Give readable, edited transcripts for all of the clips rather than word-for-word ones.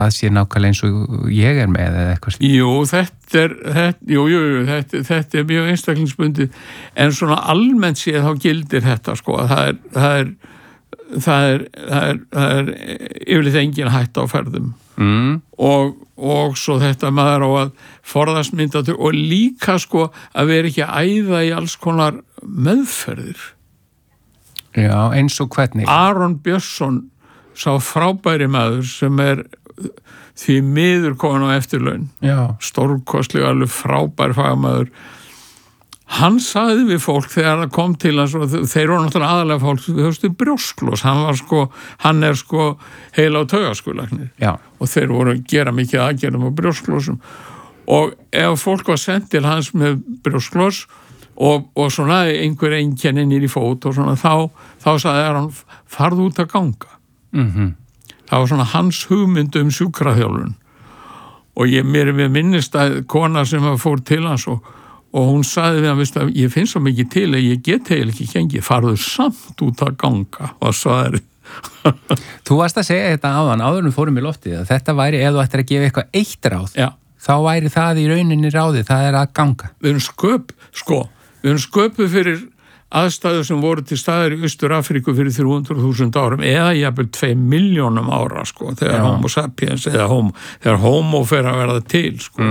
það sé nákvæmlega eins og ég með eða eitthvað. Jú, þetta mjög einstaklingsbundið, en svona almennt séð þá gildir þetta sko, það er yfirleitt engin hætta á ferðum og svo þetta maður á að forðast myndatöku og líka sko að vera ekki að æða í alls konar meðferðir. Já, eins og hvernig? Aron Björnsson, sá frábæri maður sem því miður komin á eftirlaun, stórkostlega alveg frábær fagmaður, hann sagði við fólk þegar það kom til hans, og þeir eru náttúrulega aðalega fólk, þú höfstu brjósklos, hann er heila á taugaskurlæknir og þeir voru að gera mikið aðgerðum á brjósklosum og ef fólk var sendt til hans með brjósklos og svona einhver einkenni niður í fót og svona, þá sagði hann, farðu út að ganga. Það var svona hans hugmynd sjúkraþjálfun og mér minnist að kona sem fór til hans og hún sagði við hann, veist að ég finn svo mikið til að ég get heil ekki gengið, farðu samt út að ganga og sagði Þú varst að segja þetta áður við fórum í loftið, að þetta væri, ef þú ættir að gefa eitthvað eitt ráð, þá væri það í rauninni ráðið, það er að ganga. Við erum sköpuð fyrir aðstæður sem voru til staðar í Austur-Afríku fyrir 300.000 árum eða jafnvel 2 milljónum ára sko, þegar Homo sapiens eða þegar Homo fer að verða til sko.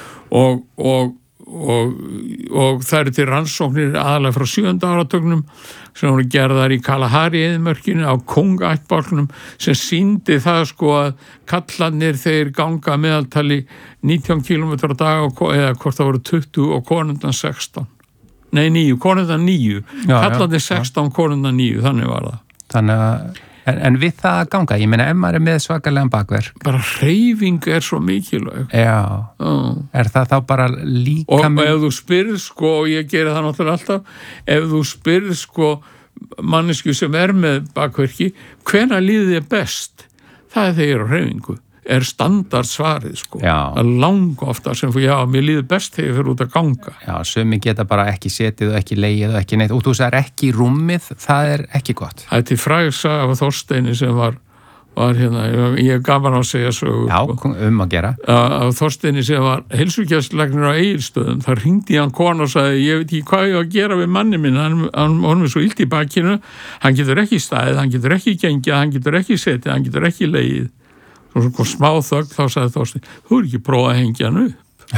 Og það eru til rannsóknir aðalega frá 7. áratugnum sem voru gerðar í Kalahari-eyðimörkinni á Kong-ættbálknum sem sýndi það sko að kallarnir þeir ganga meðaltali 19 km á dag eða hvort það voru 20 og konundan 16. Nei, 9, konundan 9. Kallarnir 16, konundan 9, þannig var það. Þannig að En við það að ganga, ég meina ef maður með svakalega bakverk. Bara hreyfing svo mikilvæg. Já, er það þá bara líka... Og ef þú spyrð sko, og ég geri það náttúrulega alltaf, ef þú spyrð sko mannesku sem með bakverki, hvenær líður þér best? Það þegar hreyfingu. Standard svarið sko. Að langa ofta sem mér líður best þegar ég fer út að ganga. Já, sumi geta bara ekki setið og ekki legið og ekki neitt. Og þú sagðir ekki rúmið, það er ekki gott. Það til frægsa af Þorsteini sem var hérna, ég gaman að segja sögu. Já, að gera. Af Þorsteini sem var heilsugæslulæknir á Egilsstöðum, þar hringdi hann konu og sagði, ég veit ekki hvað ég að gera við manni minn, hann er svo illt í bakinu, hann getur ekki staðið, hann getur ekki gengið, hann getur ekki setið, hann getur ekki legið. Og smá þögn, þá sagði Þorstein, þú ekki prófað að hengja hann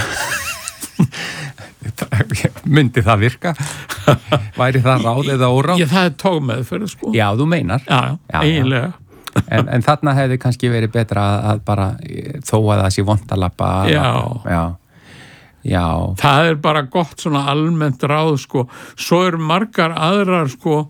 upp? Myndi það virka? Væri það ráð eða óráð? Það tógmeðferð, sko. Já, þú meinar. Já, eiginlega. En þarna hefði kannski verið betra að bara þó að það sé vont að labba. Já. Það er bara gott svona almennt ráð, sko. Svo margar aðrar,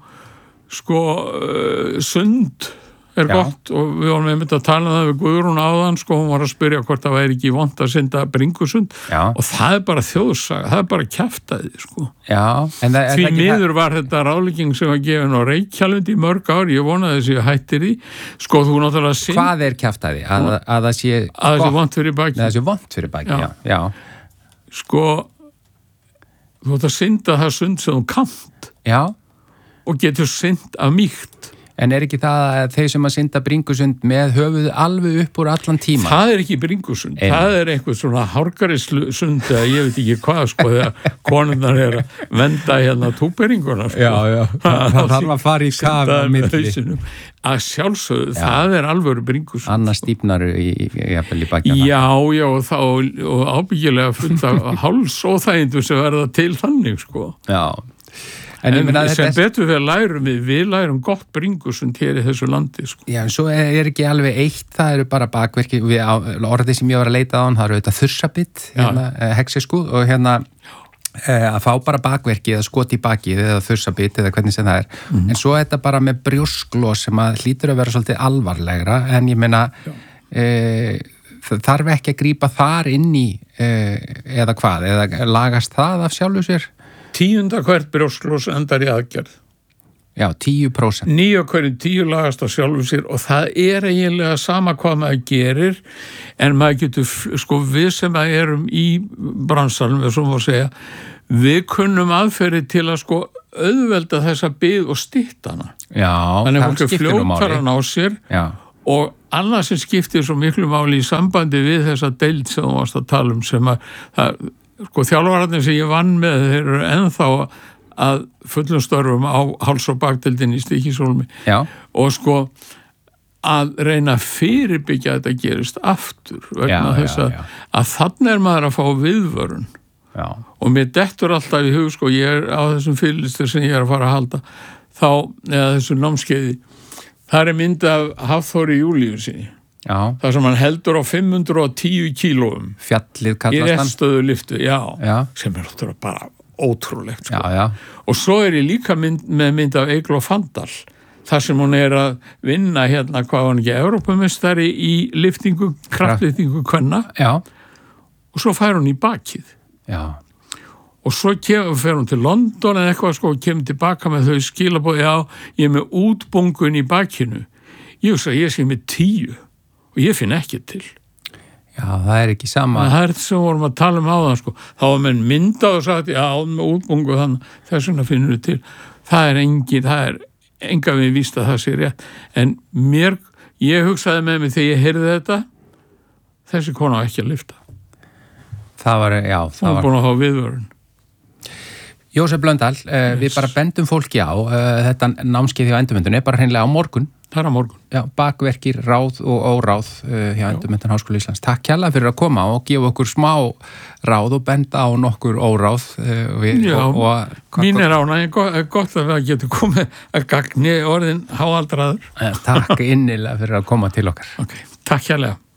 sund gott og við vorum einmitt að tala það við Guðrún áðan, sko, hún var að spyrja hvort það væri ekki vont að synda bringusund og það er bara þjóðsaga, það er bara kjaftaði, sko. Já, því miður var þetta ráðlegging sem var gefin á Reykjalundi í mörg ár, ég vonaði þess að ég hættir því, sko, þú náttúrulega Hvað er kjaftaði? Að það sé að það sé vont fyrir baki. Það sé vont fyrir baki, já. Sko, þú ætti að synda það sund sem þú kannt. Já. Og getur synd af mýkt. En er ekki það að þeir sem að synda bringusund með höfuðu alveg upp úr allan tíma? Það er ekki bringusund, það er einhver svona hárgarisund eða ég veit ekki hvað, sko, þegar konurnar að venda hérna túberinguna. Sko. Já, það þarf að fara í kafi á milli. Að sjálfsögðu, það er alvöru bringusund. Annars stífnar í bakjana. Já, og ábyggilega fullt af hálsóþægindu sem verða til þannig, sko. Já. En sem betur við lærum gott bringusund hér í þessu landi, sko. Já, en svo er ekki alveg eitt, það eru bara bakverki, orðið sem ég var að leita á hann, það eru auðvitað þursabitt, hexisku og að fá bara bakverki eða skot í bakið eða þursabitt eða hvernig sem það er. En svo er þetta bara með brjósklos sem að hlýtur að vera svolítið alvarlegra, en ég meina það þarf ekki að grípa þar inn í eða hvað, eða lagast það af sjálfu sér? 10 hvert brjósklos endar í aðgerð. Já, 10%. 9 hverjum 10 lagast á sjálfum sér og það er eiginlega sama hvað maður gerir en maður getur, sko, við sem erum í bransanum, við svo má segja, við kunnum aðferði til að sko auðvelda þessa bið og stytta hana. Já, þannig að fólk fljótar hann á sér annað sem skiptir svo miklu máli í sambandi við þessa deild sem þú varst að tala sem sko þjálfararnir sem ég vann með þeir eru ennþá að fullum störfum á háls- og bakdeildin í Stykkishólmi og sko að reyna að fyrirbyggja að þetta gerist aftur vegna þess að þannig maður að fá viðvörun og mér dettur alltaf í hug sko ég á þessum fyrirlestur sem ég að fara að halda þá, eða þessu námskeiði það mynd af Hafþóri Júlíusi þar sem hann heldur á 510 kílóum fjallið í kallast hann reststöðu lyftu, sem náttúrulega bara ótrúlegt sko. já. Og svo ég líka með mynd af Eygló Fandal þar sem hún að vinna hérna, hvað var hann ekki, Evrópumestari í lyftingu, kraftlyftingu kvenna og svo fær hún í bakið og svo fer hún til London eða eitthvað sko og kemur tilbaka með þau skilaboð, ég með útbungun í bakinu, ég sé með 10 og ég finn ekki til. Það ekki sama. Það sem vorum að tala á það sko, þá var menn myndað og sagt, með útbungu þannig, þess vegna finnur við til. Það er enga við víst að það sé rétt, en ég hugsaði með mig þegar ég heyrði þetta, þessi kona ekki að lyfta. Það var búin að hafa viðvörun. Jósef Blöndal, við bara bendum fólki á þetta námskeið hjá Endurmenntun bara hreinlega á morgun. Það á morgun. Bakverkir, ráð og óráð hjá Endurmenntun Háskóla Íslands. Takk kærlega fyrir að koma og gefa okkur smá ráð og benda á nokkur óráð. Mín ánægð, gott að það getur komið að gagni orðin háaldraður. Takk innilega fyrir að koma til okkar. Takk kærlega.